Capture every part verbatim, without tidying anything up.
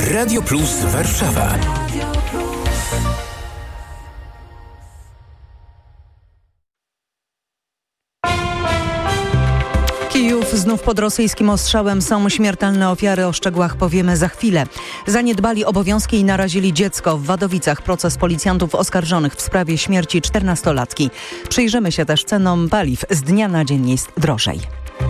Radio Plus Warszawa. Kijów znów pod rosyjskim ostrzałem. Są śmiertelne ofiary. O szczegółach powiemy za chwilę. Zaniedbali obowiązki i narazili dziecko. W Wadowicach proces policjantów oskarżonych w sprawie śmierci czternastolatki. Przyjrzymy się też cenom paliw. Z dnia na dzień jest drożej.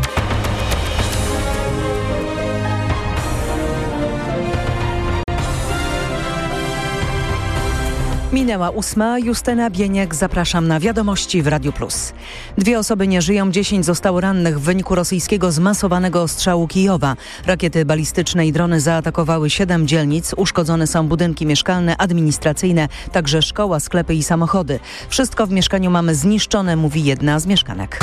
Minęła ósma. Justyna Bieniek. Zapraszam na wiadomości w Radiu Plus. Dwie osoby nie żyją, dziesięć zostało rannych w wyniku rosyjskiego zmasowanego ostrzału Kijowa. Rakiety balistyczne i drony zaatakowały siedem dzielnic. Uszkodzone są budynki mieszkalne, administracyjne, także szkoła, sklepy i samochody. Wszystko w mieszkaniu mamy zniszczone, mówi jedna z mieszkanek.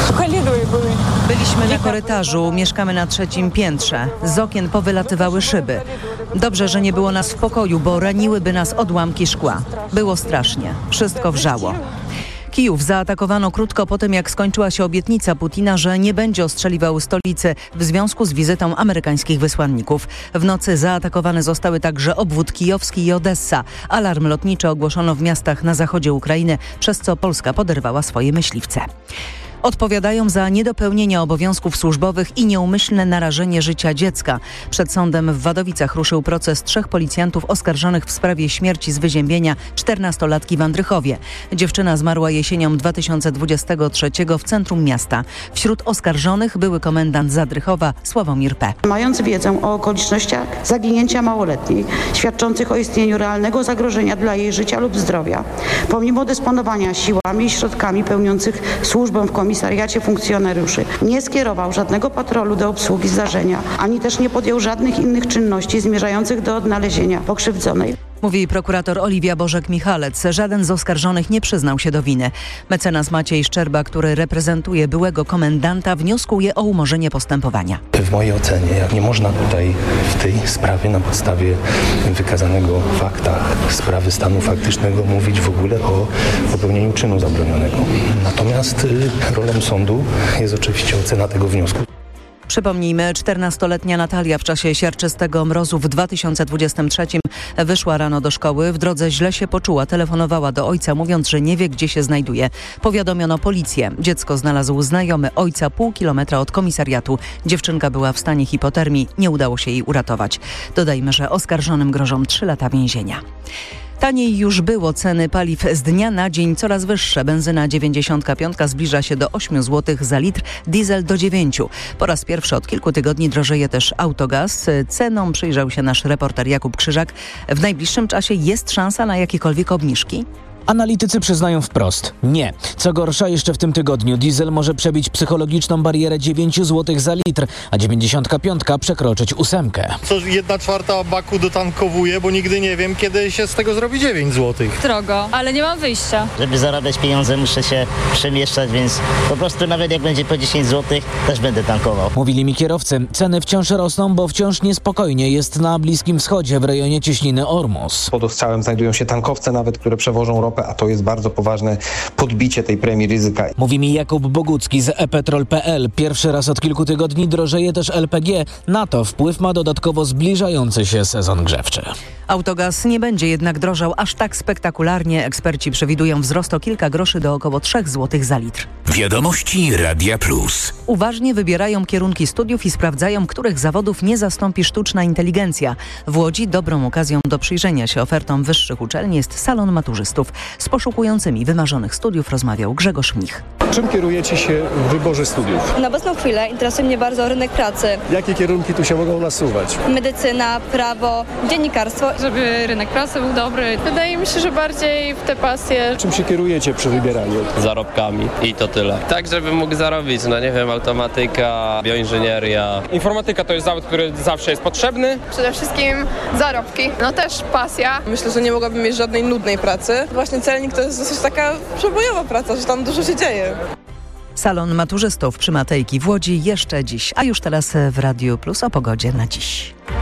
Byliśmy na korytarzu, mieszkamy na trzecim piętrze. Z okien powylatywały szyby. Dobrze, że nie było nas w pokoju, bo raniłyby nas odłamki szkła. Było strasznie. Wszystko wrzało. Kijów zaatakowano krótko po tym, jak skończyła się obietnica Putina, że nie będzie ostrzeliwał stolicy w związku z wizytą amerykańskich wysłanników. W nocy zaatakowane zostały także obwód kijowski i Odessa. Alarm lotniczy ogłoszono w miastach na zachodzie Ukrainy, przez co Polska poderwała swoje myśliwce. Odpowiadają za niedopełnienie obowiązków służbowych i nieumyślne narażenie życia dziecka. Przed sądem w Wadowicach ruszył proces trzech policjantów oskarżonych w sprawie śmierci z wyziębienia czternastolatki w Andrychowie. Dziewczyna zmarła jesienią dwa tysiące dwudziestego trzeciego w centrum miasta. Wśród oskarżonych były komendant Zadrychowa Sławomir P. Mając wiedzę o okolicznościach zaginięcia małoletniej, świadczących o istnieniu realnego zagrożenia dla jej życia lub zdrowia, pomimo dysponowania siłami i środkami pełniących służbę w komisariacie funkcjonariuszy, nie skierował żadnego patrolu do obsługi zdarzenia, ani też nie podjął żadnych innych czynności zmierzających do odnalezienia pokrzywdzonej. Mówi prokurator Oliwia Bożek-Michalec. Żaden z oskarżonych nie przyznał się do winy. Mecenas Maciej Szczerba, który reprezentuje byłego komendanta, wnioskuje o umorzenie postępowania. W mojej ocenie, jak nie można tutaj w tej sprawie na podstawie wykazanego w faktach sprawy stanu faktycznego mówić w ogóle o popełnieniu czynu zabronionego. Natomiast y, rolą sądu jest oczywiście ocena tego wniosku. Przypomnijmy, czternastoletnia Natalia w czasie siarczystego mrozu w dwa tysiące dwudziestym trzecim wyszła rano do szkoły. W drodze źle się poczuła, telefonowała do ojca, mówiąc, że nie wie, gdzie się znajduje. Powiadomiono policję. Dziecko znalazł znajomy ojca pół kilometra od komisariatu. Dziewczynka była w stanie hipotermii, nie udało się jej uratować. Dodajmy, że oskarżonym grożą trzy lata więzienia. Taniej już było, ceny paliw z dnia na dzień coraz wyższe. Benzyna dziewięćdziesiątka piątka zbliża się do ośmiu złotych za litr, diesel do dziewięciu. Po raz pierwszy od kilku tygodni drożeje też autogaz. Cenom przyjrzał się nasz reporter Jakub Krzyżak. W najbliższym czasie jest szansa na jakiekolwiek obniżki? Analitycy przyznają wprost nie. Co gorsza, jeszcze w tym tygodniu diesel może przebić psychologiczną barierę dziewięć złotych za litr, a dziewięćdziesiątka piątka przekroczyć ósemkę. Co jedna czwarta baku dotankowuje, bo nigdy nie wiem, kiedy się z tego zrobi dziewięć złotych. Drogo, ale nie mam wyjścia. Żeby zarabiać pieniądze, muszę się przemieszczać, więc po prostu nawet jak będzie po dziesięć złotych, też będę tankował. Mówili mi kierowcy. Ceny wciąż rosną, bo wciąż niespokojnie jest na Bliskim Wschodzie w rejonie cieśniny Ormus. Pod ostrzałem znajdują się tankowce nawet, które przewożą ropę, a to jest bardzo poważne podbicie tej premii ryzyka. Mówi mi Jakub Bogucki z e petrol kropka p l. Pierwszy raz od kilku tygodni drożeje też el pe gie. Na to wpływ ma dodatkowo zbliżający się sezon grzewczy. Autogaz nie będzie jednak drożał aż tak spektakularnie. Eksperci przewidują wzrost o kilka groszy do około trzech złotych za litr. Wiadomości Radia Plus. Uważnie wybierają kierunki studiów i sprawdzają, których zawodów nie zastąpi sztuczna inteligencja. W Łodzi dobrą okazją do przyjrzenia się ofertom wyższych uczelni jest salon maturzystów. Z poszukującymi wymarzonych studiów rozmawiał Grzegorz Mnich. Czym kierujecie się w wyborze studiów? Na obecną chwilę interesuje mnie bardzo rynek pracy. Jakie kierunki tu się mogą nasuwać? Medycyna, prawo, dziennikarstwo. Żeby rynek pracy był dobry. Wydaje mi się, że bardziej w te pasje. Czym się kierujecie przy wybieraniu? Zarobkami i to tyle. Tak, żeby mógł zarobić, no nie wiem, automatyka, bioinżynieria. Informatyka to jest zawód, który zawsze jest potrzebny. Przede wszystkim zarobki, no też pasja. Myślę, że nie mogłabym mieć żadnej nudnej pracy. Właśnie celnik to jest dosyć taka przebojowa praca, że tam dużo się dzieje. Salon maturzystów przy Matejki w Łodzi jeszcze dziś, a już teraz w Radiu Plus o pogodzie na dziś.